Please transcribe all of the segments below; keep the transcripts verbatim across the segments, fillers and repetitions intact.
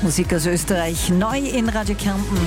Musik aus Österreich, neu in Radio Kärnten.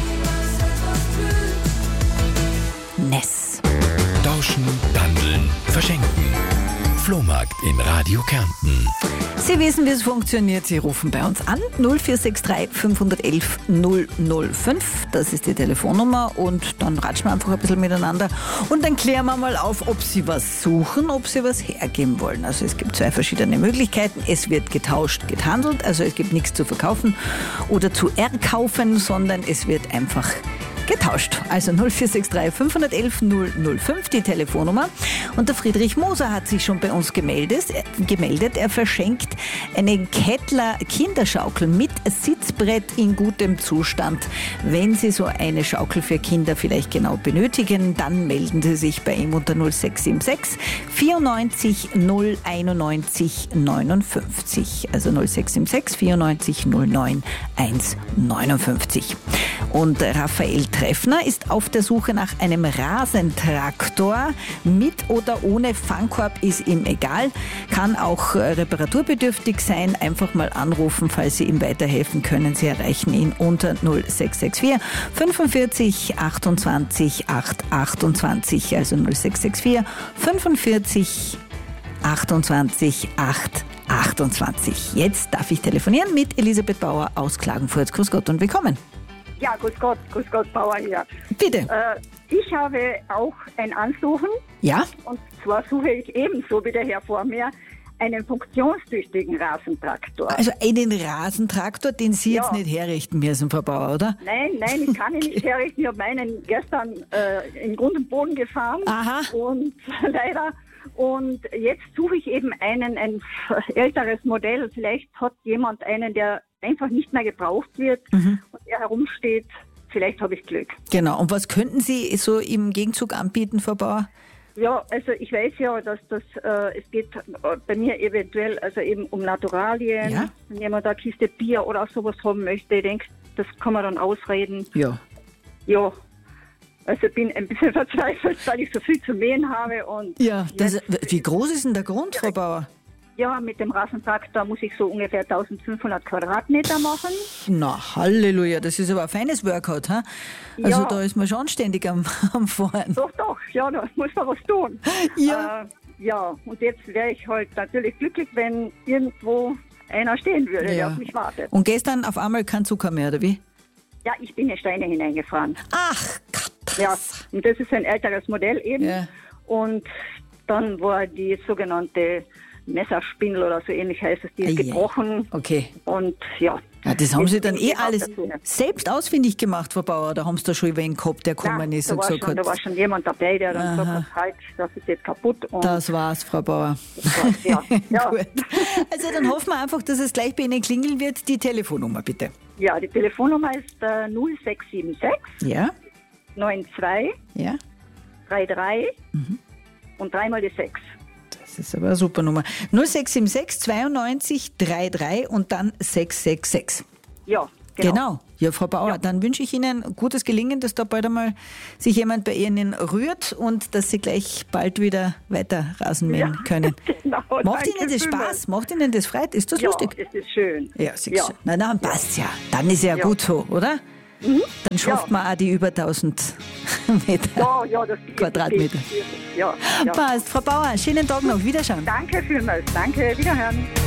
Ness. Tauschen, handeln, verschenken. Flohmarkt in Radio Kärnten. Sie wissen, wie es funktioniert. Sie rufen bei uns an. null vier sechs drei fünf eins eins null null fünf. Das ist die Telefonnummer. Und dann ratschen wir einfach ein bisschen miteinander. Und dann klären wir mal auf, ob Sie was suchen, ob Sie was hergeben wollen. Also es gibt zwei verschiedene Möglichkeiten. Es wird getauscht, gehandelt. Also es gibt nichts zu verkaufen oder zu erkaufen, sondern es wird einfach getauscht. Also null vier sechs drei fünf eins eins null null fünf, die Telefonnummer. Und der Friedrich Moser hat sich schon bei uns gemeldet. gemeldet. Er verschenkt eine Kettler Kinderschaukel mit Sitzbrett in gutem Zustand. Wenn Sie so eine Schaukel für Kinder vielleicht genau benötigen, dann melden Sie sich bei ihm unter null sechs sieben sechs vierundneunzig null einundneunzig neunundfünfzig. Also null sechs sieben sechs vierundneunzig null neun eins neunundfünfzig. Und Raphael Treffner ist auf der Suche nach einem Rasentraktor. Mit oder ohne Fangkorb ist ihm egal. Kann auch reparaturbedürftig sein. Einfach mal anrufen, falls Sie ihm weiterhelfen können. Sie erreichen ihn unter null sechs sechs vier fünfundvierzig achtundzwanzig achthundertachtundzwanzig. Also null sechs sechs vier fünfundvierzig achtundzwanzig achthundertachtundzwanzig. Jetzt darf ich telefonieren mit Elisabeth Bauer aus Klagenfurt. Grüß Gott und willkommen. Ja, grüß Gott, grüß Gott, Bauer hier. Bitte. Äh, ich habe auch ein Ansuchen. Ja? Und zwar suche ich ebenso wie der Herr vor mir einen funktionstüchtigen Rasentraktor. Also einen Rasentraktor, den Sie Ja. jetzt nicht herrichten müssen, Frau Bauer, oder? Nein, nein, ich kann ihn nicht herrichten. Ich habe meinen gestern äh, in Grund und Boden gefahren. Aha. Und leider. Und jetzt suche ich eben einen, ein älteres Modell. Vielleicht hat jemand einen, der einfach nicht mehr gebraucht wird Mhm. und er herumsteht. Vielleicht habe ich Glück. Genau. Und was könnten Sie so im Gegenzug anbieten, Frau Bauer? Ja, also ich weiß ja, dass das, äh, es geht äh, bei mir eventuell also eben um Naturalien. Ja. Wenn jemand eine Kiste Bier oder sowas haben möchte, ich denke, das kann man dann ausreden. Ja. Ja, also ich bin ein bisschen verzweifelt, weil ich so viel zu mähen habe. Und Ja, das, jetzt, wie groß ist denn der Grund, Frau Bauer? ja, mit dem Rasentraktor muss ich so ungefähr eintausendfünfhundert Quadratmeter machen. Na, Halleluja, das ist aber ein feines Workout, ha? Also Ja. da ist man schon ständig am, am Fahren. Doch, doch, ja, da muss man was tun. Ja. Äh, ja, und jetzt wäre ich halt natürlich glücklich, wenn irgendwo einer stehen würde, der Ja. auf mich wartet. Und gestern auf einmal kein Zucker mehr, oder wie? Ja, ich bin in Steine hineingefahren. Ach Gott. Ja, und das ist ein älteres Modell eben. Ja. Und dann war die sogenannte Messerspindel oder so ähnlich heißt es, die ist Ei, ei. gebrochen. Okay. Und ja. Ja, das haben Jetzt Sie dann bin eh ich auf alles der Suche. selbst ausfindig gemacht, Frau Bauer? Da haben Sie da schon wen gehabt, der gekommen Nein, ist da, und war gesagt schon, da war hat, schon jemand dabei, der dann Aha. gesagt hat, halt, das ist jetzt kaputt. Und das war's, Frau Bauer. das war's, ja. Ja. Gut. Also dann hoffen wir einfach, dass es gleich bei Ihnen klingeln wird. Die Telefonnummer bitte. Ja, die Telefonnummer ist äh, null sechs sieben sechs Ja? neun zwei Ja? drei drei Mhm. und dreimal die sechs. Das ist aber eine super Nummer. null sechs sieben sechs zweiundneunzig dreiunddreißig und dann sechs sechs sechs. Ja, genau. Genau. Ja, Frau Bauer, Ja. dann wünsche ich Ihnen gutes Gelingen, dass da bald einmal sich jemand bei Ihnen rührt und dass Sie gleich bald wieder weiter Rasen mähen Ja, können. genau, Macht danke Ihnen das vielmals. Spaß? Macht Ihnen das Freude? Ist das Ja, lustig? es ist schön. Ja, siehst Ja. du. Na, dann passt's ja. Dann ist ja, Ja. gut so, oder? Dann schafft Ja. man auch die über tausend Meter. Ja, ja, das geht. Quadratmeter. Das geht. Ja, ja. Passt. Frau Bauer, schönen Tag noch. Wiederschauen. Danke vielmals. Danke. Wiederhören.